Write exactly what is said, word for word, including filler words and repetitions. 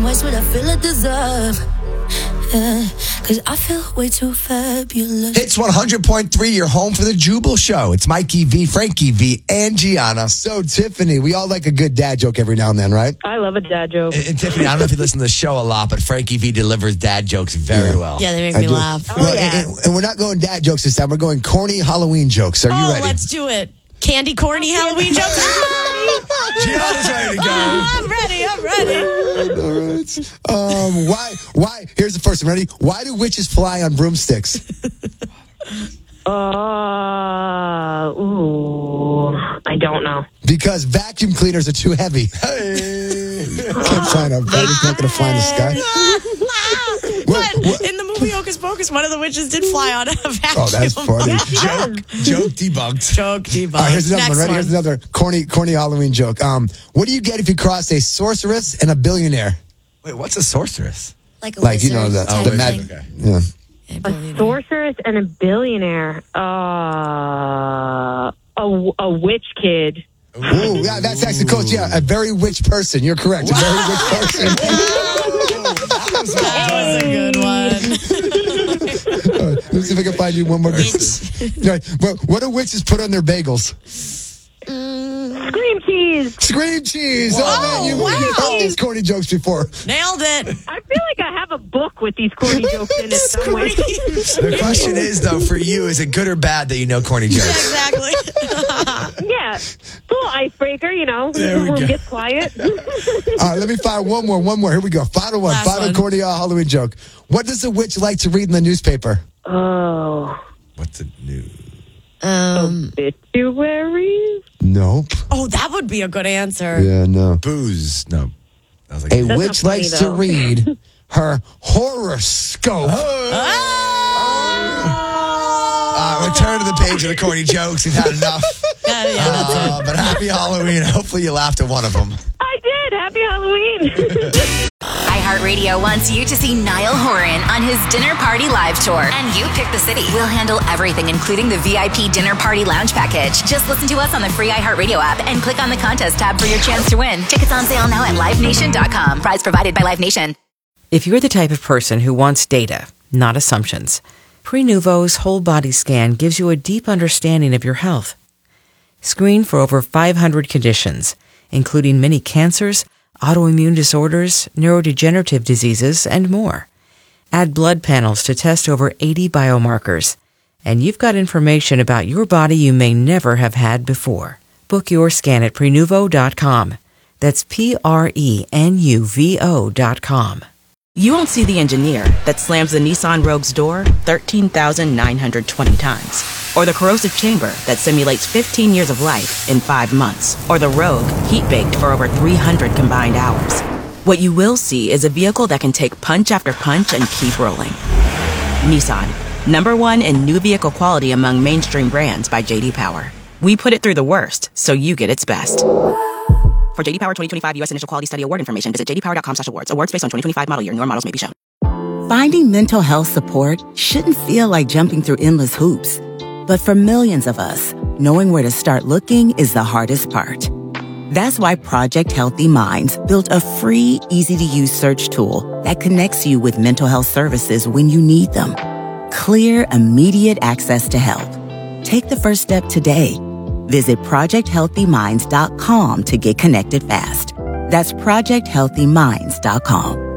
twice what I feel I deserve. Yeah, cause I feel way too fabulous. It's one hundred point three, your home for the Jubal Show. It's Mikey V, Frankie V, and Gianna. So, Tiffany, we all like a good dad joke every now and then, right? I love a dad joke. And, and Tiffany, I don't know if you listen to the show a lot, but Frankie V delivers dad jokes very yeah. well. Yeah, they make I me do. laugh. Oh, Oh, yeah. and, and we're not going dad jokes this time. We're going corny Halloween jokes. Are you oh ready? let's do it. Candy corny Halloween jokes. Gianna's ready to go. I'm ready. I'm ready. All right. Um, why? Why? Here's the first one. Ready? Why do witches fly on broomsticks? Uh, ooh, I don't know. Because vacuum cleaners are too heavy. Hey. Can't fly on a It's not going to fly in the sky. But What- what- in the movie Hocus Pocus, one of the witches did fly on a vacuum. Oh, that's funny. Joke, joke debunked. Joke debunked. All right, here's another Next one. Ready? Here's another corny, corny Halloween joke. Um, what do you get if you cross a sorceress and a billionaire? Wait, what's a sorceress? Like a Like, you know, wizard the, type the thing. mag- Okay. Yeah. A sorceress and a billionaire. Uh, a, a witch kid. Ooh, yeah, that's actually close. Yeah, a very witch person. You're correct. A very witch person. That was a good one. All right, let's see if I can find you one more. All right, well, what do witches put on their bagels? Cream cheese. Scream cheese. Whoa, oh, man, you, wow. you've heard these corny jokes before. Nailed it. I feel like I have a book with these corny jokes in it somewhere. The question is, though, for you, is it good or bad that you know corny jokes? Exactly. Yeah, little icebreaker, you know. There we We'll go. get quiet. All right, let me find one more. One more. Here we go. Final one. Last Final one. corny uh, Halloween joke. What does a witch like to read in the newspaper? Oh, What's it new? Um. obituaries. Nope. Oh, that would be a good answer. Yeah, no. Booze. No. I was like, A That's witch not funny, likes to though. read her horoscope. Uh, return to the page of the corny jokes. We've had enough. Yeah, yeah, that's it. Uh, but happy Halloween. Hopefully you laughed at one of them. I did. Happy Halloween. iHeartRadio wants you to see Niall Horan on his Dinner Party Live Tour. And you pick the city. We'll handle everything, including the V I P Dinner Party Lounge Package. Just listen to us on the free iHeartRadio app and click on the contest tab for your chance to win. Tickets on sale now at live nation dot com. Prize provided by Live Nation. If you're the type of person who wants data, not assumptions, Prenuvo's whole body scan gives you a deep understanding of your health. Screen for over five hundred conditions, including many cancers, autoimmune disorders, neurodegenerative diseases, and more. Add blood panels to test over eighty biomarkers, and you've got information about your body you may never have had before. Book your scan at Prenuvo dot com. That's P R E N U V O dot com. You won't see the engineer that slams the Nissan Rogue's door thirteen thousand nine hundred twenty times. Or the corrosive chamber that simulates fifteen years of life in five months. Or the Rogue heat-baked for over three hundred combined hours. What you will see is a vehicle that can take punch after punch and keep rolling. Nissan, number one in new vehicle quality among mainstream brands by J D Power. We put it through the worst, so you get its best. For J D Power twenty twenty-five U S Initial Quality Study Award information, visit j d power dot com slash awards. Awards based on twenty twenty-five model year. Newer models may be shown. Finding mental health support shouldn't feel like jumping through endless hoops. But for millions of us, knowing where to start looking is the hardest part. That's why Project Healthy Minds built a free, easy-to-use search tool that connects you with mental health services when you need them. Clear, immediate access to help. Take the first step today. Visit project healthy minds dot com to get connected fast. That's project healthy minds dot com.